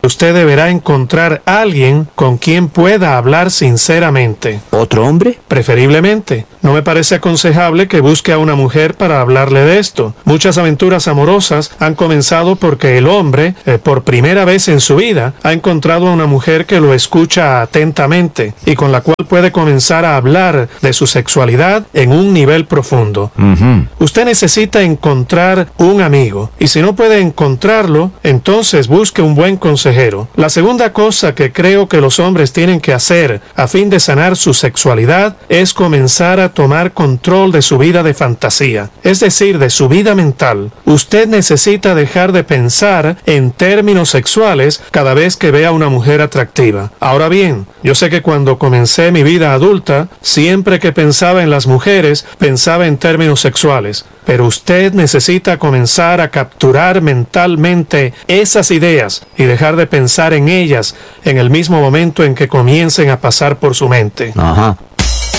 usted deberá encontrar a alguien con quien pueda hablar sinceramente. ¿Otro hombre? Preferiblemente. No me parece aconsejable que busque a una mujer para hablarle de esto. Muchas aventuras amorosas han comenzado porque el hombre, por primera vez en su vida, ha encontrado a una mujer que lo escucha atentamente y con la cual puede comenzar a hablar de su sexualidad en un nivel profundo. Usted necesita encontrar un amigo, y si no puede encontrarlo, entonces busque un buen consejero. La segunda cosa que creo que los hombres tienen que hacer a fin de sanar su sexualidad es comenzar a tomar control de su vida de fantasía, es decir, de su vida mental. Usted necesita dejar de pensar en términos sexuales cada vez que vea a una mujer atractiva. Ahora bien, yo sé que cuando comencé mi vida adulta, siempre que pensaba en las mujeres, pensaba en términos sexuales. Pero usted necesita comenzar a capturar mentalmente esas ideas y dejar de pensar en ellas en el mismo momento en que comiencen a pasar por su mente.